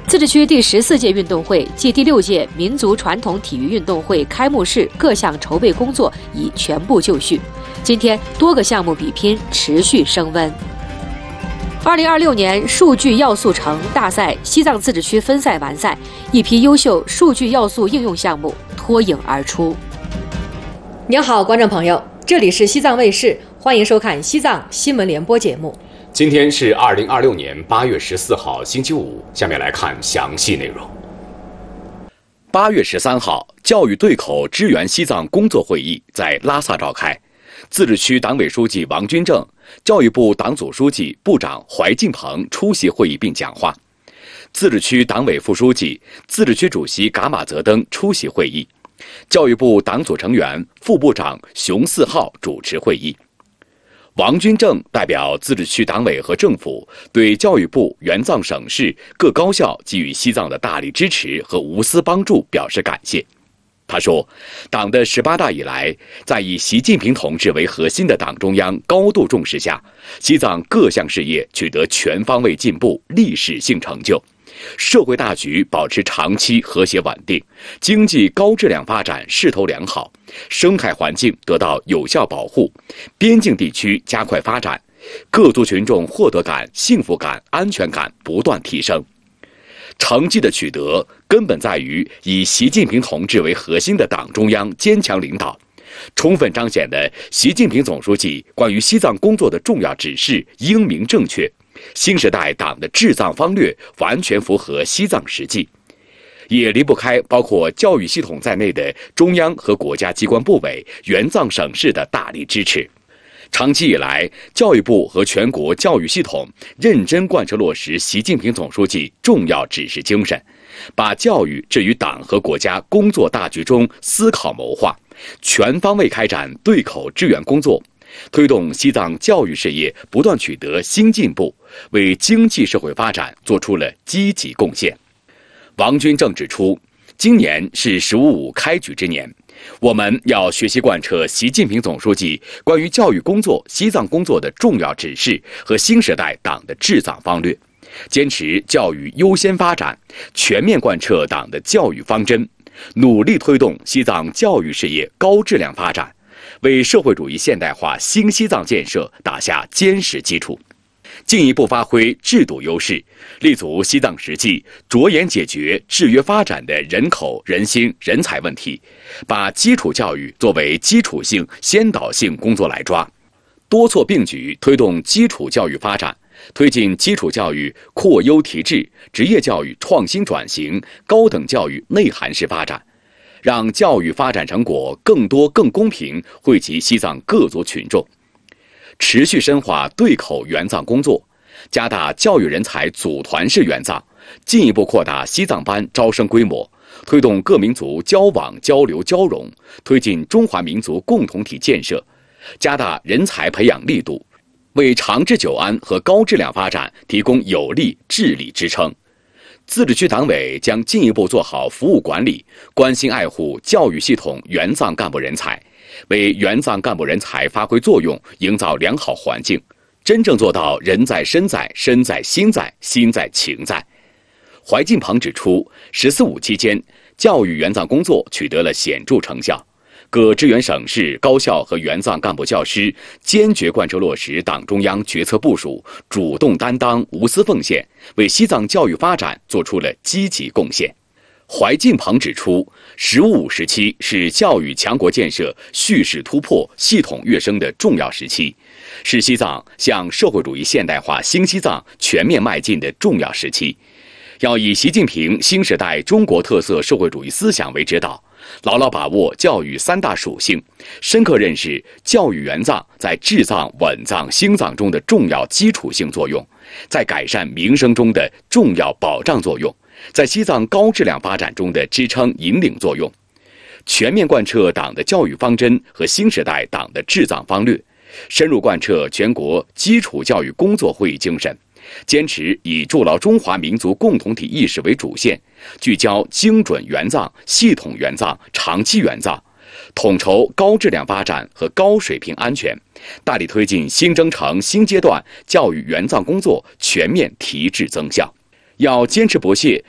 自治区第14届运动会暨第6届民族传统体育运动会开幕式各项筹备工作已全部就绪。今天，多个项目比拼持续升温。2026年数据要素城大赛西藏自治区分赛完赛，一批优秀数据要素应用项目脱颖而出。您好，观众朋友，这里是西藏卫视，欢迎收看西藏新闻联播节目。 今天是2026年8月14号星期五，下面来看详细内容。8月13号，教育对口支援西藏工作会议在拉萨召开，自治区党委书记王军正、教育部党组书记、部长怀进鹏出席会议并讲话，自治区党委副书记、自治区主席噶玛泽登出席会议，教育部党组成员、副部长熊四浩主持会议。王军正代表自治区党委和政府对教育部、援藏省市各高校给予西藏的大力支持和无私帮助表示感谢。他说，党的18大以来，在以习近平同志为核心的党中央高度重视下，西藏各项事业取得全方位进步、历史性成就，社会大局保持长期和谐稳定，经济高质量发展势头良好，生态环境得到有效保护，边境地区加快发展，各族群众获得感、幸福感、安全感不断提升。成绩的取得根本在于以习近平同志为核心的党中央坚强领导，充分彰显了习近平总书记关于西藏工作的重要指示英明正确，新时代党的治藏方略完全符合西藏实际，也离不开包括教育系统在内的中央和国家机关部委、援藏省市的大力支持。长期以来，教育部和全国教育系统认真贯彻落实习近平总书记重要指示精神，把教育置于党和国家工作大局中思考谋划，全方位开展对口支援工作，推动西藏教育事业不断取得新进步，为经济社会发展做出了积极贡献。王军正指出，今年是“15·5”开举之年，我们要学习贯彻习近平总书记关于教育工作、西藏工作的重要指示和新时代党的治藏方略，坚持教育优先发展，全面贯彻党的教育方针，努力推动西藏教育事业高质量发展，为社会主义现代化新西藏建设打下坚实基础，进一步发挥制度优势，立足西藏实际，着眼解决制约发展的人口、人心、人才问题，把基础教育作为基础性、先导性工作来抓，多措并举推动基础教育发展，推进基础教育扩优提质、职业教育创新转型、高等教育内涵式发展，让教育发展成果更多更公平惠及西藏各族群众。持续深化对口援藏工作，加大教育人才组团式援藏，进一步扩大西藏班招生规模，推动各民族交往交流交融，推进中华民族共同体建设，加大人才培养力度，为长治久安和高质量发展提供有力治理支撑。自治区党委将进一步做好服务管理，关心爱护教育系统援藏干部人才，为援藏干部人才发挥作用营造良好环境，真正做到人在身在、身在心在、心在情在。怀进鹏指出，“14·5”期间，教育援藏工作取得了显著成效，各支援省市高校和援藏干部教师坚决贯彻落实党中央决策部署，主动担当、无私奉献，为西藏教育发展做出了积极贡献。怀进鹏指出，“15·5”时期是教育强国建设蓄势突破、系统跃升的重要时期，是西藏向社会主义现代化新西藏全面迈进的重要时期。要以习近平新时代中国特色社会主义思想为指导，牢牢把握教育3大属性，深刻认识教育援藏在治藏、稳藏、兴藏中的重要基础性作用，在改善民生中的重要保障作用，在西藏高质量发展中的支撑引领作用，全面贯彻党的教育方针和新时代党的治藏方略，深入贯彻全国基础教育工作会议精神，坚持以筑牢中华民族共同体意识为主线，聚焦精准援藏、系统援藏、长期援藏，统筹高质量发展和高水平安全，大力推进新征程新阶段教育援藏工作全面提质增效。要坚持不懈